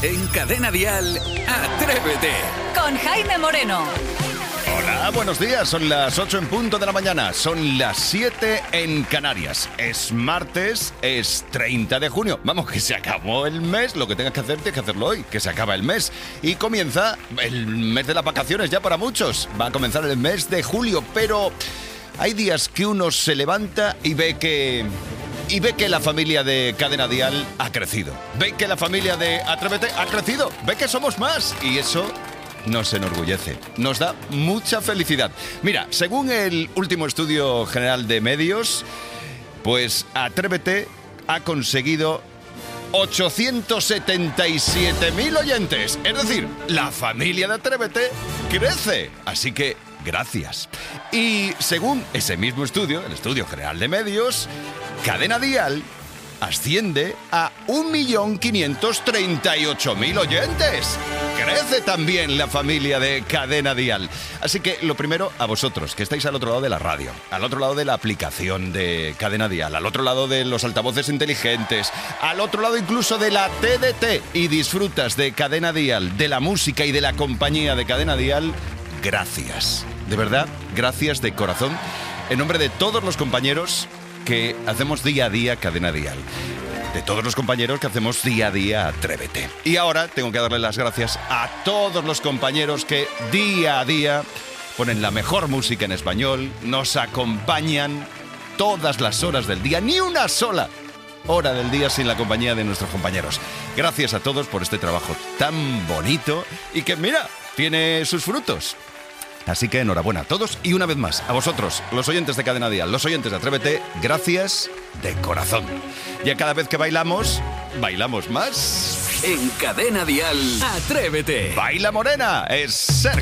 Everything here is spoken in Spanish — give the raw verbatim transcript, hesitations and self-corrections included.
En Cadena Dial, Atrévete. Con Jaime Moreno. Hola, buenos días. Son las ocho en punto de la mañana. Son las siete en Canarias. Es martes, es treinta de junio. Vamos, que se acabó el mes. Lo que tengas que hacer, tienes que hacerlo hoy. Que se acaba el mes. Y comienza el mes de las vacaciones ya para muchos. Va a comenzar el mes de julio, pero hay días que uno se levanta y ve que... Y ve que la familia de Cadena Dial ha crecido. Ve que la familia de Atrévete ha crecido. Ve que somos más. Y eso nos enorgullece. Nos da mucha felicidad. Mira, según el último estudio general de medios, pues Atrévete ha conseguido ochocientos setenta y siete mil oyentes. Es decir, la familia de Atrévete crece. Así que gracias. Y según ese mismo estudio, el estudio general de medios, Cadena Dial asciende a un millón quinientos treinta y ocho mil oyentes. Crece también la familia de Cadena Dial. Así que lo primero, a vosotros, que estáis al otro lado de la radio, al otro lado de la aplicación de Cadena Dial, al otro lado de los altavoces inteligentes, al otro lado incluso de la T D T, y disfrutas de Cadena Dial, de la música y de la compañía de Cadena Dial, gracias. De verdad, gracias de corazón, en nombre de todos los compañeros que hacemos día a día Cadena Dial, de todos los compañeros que hacemos día a día Atrévete. Y ahora tengo que darle las gracias a todos los compañeros que día a día ponen la mejor música en español, nos acompañan todas las horas del día, ni una sola hora del día sin la compañía de nuestros compañeros. Gracias a todos por este trabajo tan bonito y que, mira, tiene sus frutos. Así que enhorabuena a todos y una vez más, a vosotros, los oyentes de Cadena Dial, los oyentes de Atrévete, gracias de corazón. Ya cada vez que bailamos, bailamos más. En Cadena Dial, Atrévete. Baila Morena, es Sergio.